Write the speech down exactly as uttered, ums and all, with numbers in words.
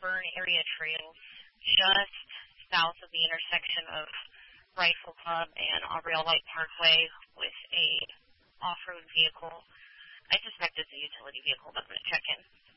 Fern Area Trail, just south of the intersection of Rifle Club and Aureole Light Parkway with a off-road vehicle. I suspect it's a utility vehicle, but I'm going to check in.